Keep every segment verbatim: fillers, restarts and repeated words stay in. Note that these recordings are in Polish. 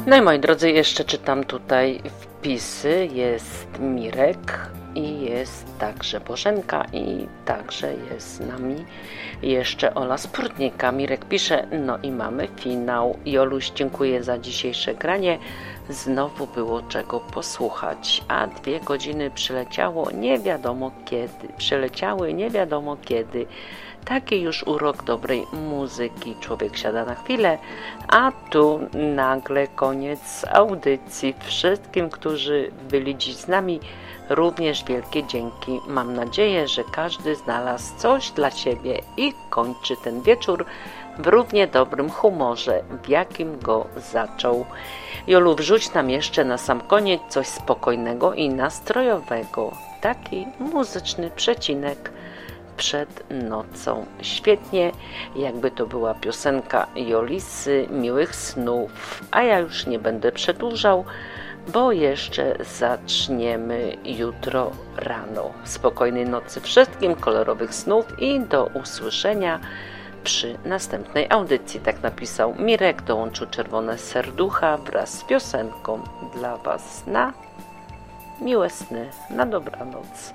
No i moi drodzy, jeszcze czytam tutaj wpisy. Jest Mirek i jest także Bożenka i także jest z nami jeszcze Ola Spórnika. Mirek pisze, no i mamy finał. Joluś, dziękuję za dzisiejsze granie. Znowu było czego posłuchać, a dwie godziny przyleciało nie wiadomo kiedy. Przyleciały nie wiadomo kiedy. Taki już urok dobrej muzyki. Człowiek siada na chwilę, a tu nagle koniec audycji. Wszystkim, którzy byli dziś z nami, również wielkie dzięki. Mam nadzieję, że każdy znalazł coś dla siebie i kończy ten wieczór w równie dobrym humorze, w jakim go zaczął. Jolu, wrzuć nam jeszcze na sam koniec coś spokojnego i nastrojowego. Taki muzyczny przecinek przed nocą. Świetnie, jakby to była piosenka Jolisy, miłych snów. A ja już nie będę przedłużał, bo jeszcze zaczniemy jutro rano. Spokojnej nocy wszystkim, kolorowych snów i do usłyszenia przy następnej audycji. Tak napisał Mirek, dołączył czerwone serducha wraz z piosenką dla Was. Na miłe sny, na dobranoc.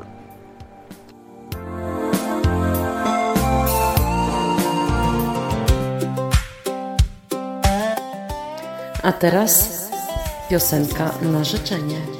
A teraz piosenka na życzenie.